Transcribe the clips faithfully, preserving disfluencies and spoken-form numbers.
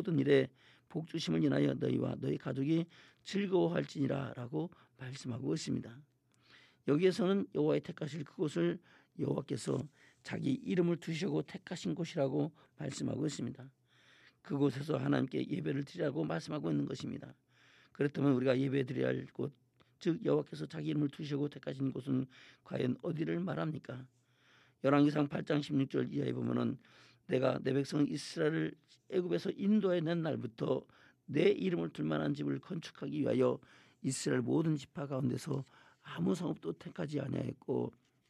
모든 일에 복 주심을 인하여 너희와 너희 가족이 즐거워할지니라 라고 말씀하고 있습니다. 여기에서는 여호와의 택하실 그곳을 여호와께서 자기 이름을 두시고 택하신 곳이라고 말씀하고 있습니다. 그곳에서 하나님께 예배를 드리라고 말씀하고 있는 것입니다. 그렇다면 우리가 예배 드려야 할 곳, 즉 여호와께서 자기 이름을 두시고 택하신 곳은 과연 어디를 말합니까? 열왕기상 팔 장 십육 절 이하에 보면은 내가 내 백성 이스라엘을 애굽에서 인도해 낸 날부터 내 이름을 둘 만한 집을 건축하기 위하여 이스라엘 모든 지파 가운데서 아무 성읍도 택하지 아니하였고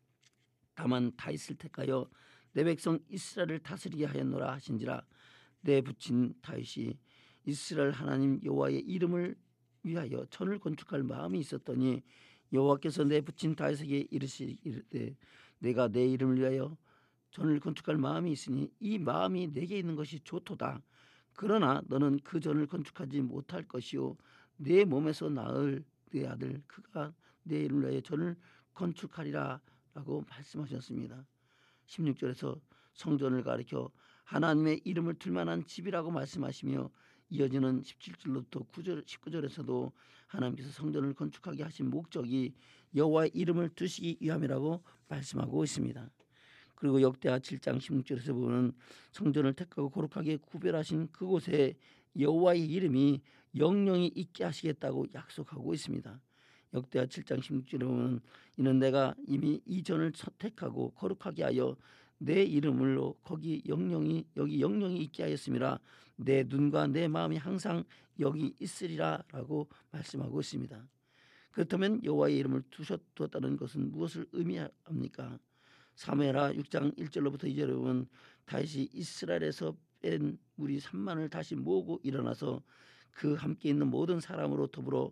다만 다윗을 택하여 내 백성 이스라엘을 다스리게 하였노라 하신지라. 내 붙인 다윗이 이스라엘 하나님 여호와의 이름을 위하여 전을 건축할 마음이 있었더니 여호와께서 내 붙인 다윗에게 이르시되 내가 내 이름을 위하여 전을 건축할 마음이 있으니 이 마음이 내게 있는 것이 좋도다. 그러나 너는 그 전을 건축하지 못할 것이요 내 몸에서 나을 내 아들 그가 내 이름을 위하여 전을 건축하리라 라고 말씀하셨습니다. 십육 절에서 성전을 가리켜 하나님의 이름을 둘 만한 집이라고 말씀하시며 이어지는 십칠 절부터 구 절, 십구 절에서도 하나님께서 성전을 건축하게 하신 목적이 여호와의 이름을 두시기 위함이라고 말씀하고 있습니다. 그리고 역대하 칠 장 십육 절에서 보면 성전을 택하고 거룩하게 구별하신 그곳에 여호와의 이름이 영영이 있게 하시겠다고 약속하고 있습니다. 역대하 칠 장 십육 절에 보면 이는 내가 이미 이 전을 택하고 거룩하게 하여 내 이름으로 거기 영영이 여기 영영이 있게 하였음이라. 내 눈과 내 마음이 항상 여기 있으리라 라고 말씀하고 있습니다. 그렇다면 여호와의 이름을 두셨다는 것은 무엇을 의미합니까? 사무엘하 육 장 일 절로부터 이 절에 보면 다윗이 이스라엘에서 뺀 무리 삼만을 다시 모으고 일어나서 그 함께 있는 모든 사람으로 더불어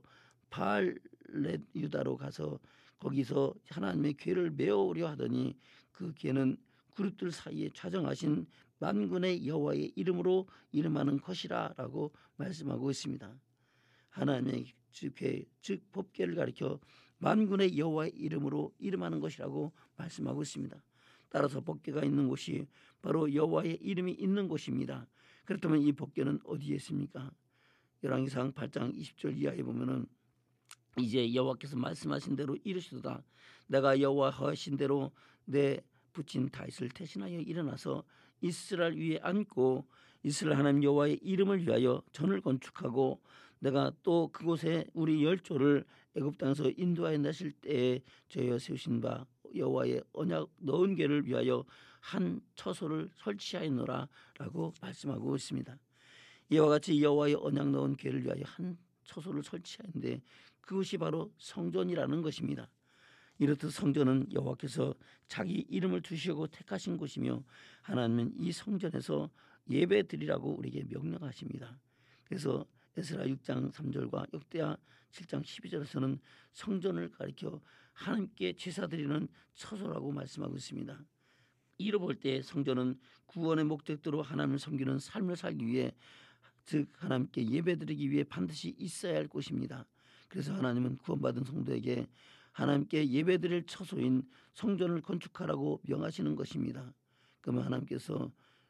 바알렛 유다로 가서 거기서 하나님의 궤를 메우려 하더니 그 궤는 그룹들 사이에 좌정하신 만군의 여호와의 이름으로 이름하는 것이라 라고 말씀하고 있습니다. 하나님의 궤, 즉 법궤를 가리켜 만군의 여호와의 이름으로 이름하는 것이라고 말씀하고 있습니다. 따라서 법궤가 있는 곳이 바로 여호와의 이름이 있는 곳입니다. 그렇다면 이 법궤는 어디에 있습니까? 열왕기상 팔 장 이십 절 이하에 보면은 이제 여호와께서 말씀하신 대로 이르시도다. 내가 여호와 하신 대로 내 붙인 다윗을 대신하여 일어나서 이스라엘 위에 앉고 이스라엘 하나님 여호와의 이름을 위하여 전을 건축하고 내가 또 그곳에 우리 열조를 애굽 땅에서 인도하여 내실 때에 저희가 세우신 바 여호와의 언약 넣은 궤를 위하여 한 처소를 설치하였노라 라고 말씀하고 있습니다. 이와 같이 여호와의 언약 넣은 궤를 위하여 한 처소를 설치하는데 그것이 바로 성전이라는 것입니다. 이렇듯 성전은 여호와께서 자기 이름을 두시고 택하신 곳이며 하나님은 이 성전에서 예배 드리라고 우리에게 명령하십니다. 그래서 에스라 육 장 삼 절과 역대하 칠 장 십이 절에서는 성전을 가리켜 하나님께 제사 드리는 처소라고 말씀하고 있습니다. 이로 볼 때 성전은 구원의 목적대로 하나님을 섬기는 삶을 살기 위해 즉 하나님께 예배드리기 위해 반드시 있어야 할 곳입니다. 그래서 하나님은 구원받은 성도에게 하나님께 예배드릴 처소인 성전을 건축하라고 명하시는 것입니다. 그러면 하나님께서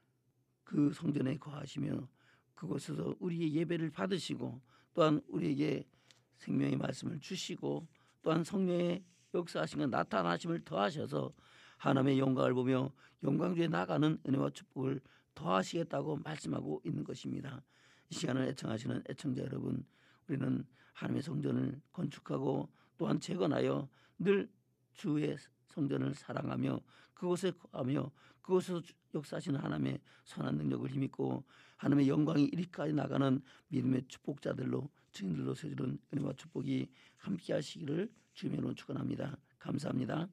그 성전에 거하시며 그곳에서 우리의 예배를 받으시고 또한 우리에게 생명의 말씀을 주시고 또한 성령의 역사하심과 나타나심을 더하셔서 하나님의 영광을 보며 영광 중에 나가는 은혜와 축복을 더하시겠다고 말씀하고 있는 것입니다. 이 시간을 애청하시는 애청자 여러분, 우리는 하나님의 성전을 건축하고 또한 재건하여 늘 주의 성전을 사랑하며 그곳에 거하며 그곳에서 역사하시는 하나님의 선한 능력을 힘입고 하나님의 영광이 이리까지 나가는 믿음의 축복자들로 증인들로 세주는 은혜와 축복이 함께 하시기를 주님으로 축원합니다. 감사합니다.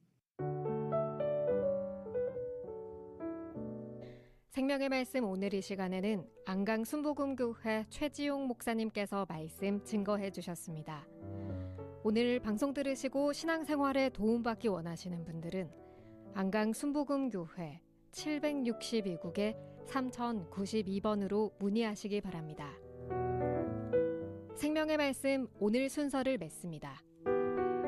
생명의 말씀 오늘 이 시간에는 안강 순복음교회 최지용 목사님께서 말씀 증거해 주셨습니다. 오늘 방송 들으시고 신앙생활에 도움받기 원하시는 분들은 안강 순복음교회 칠백육십이 국에 삼천구십이 번으로 문의하시기 바랍니다. 생명의 말씀 오늘 순서를 맺습니다.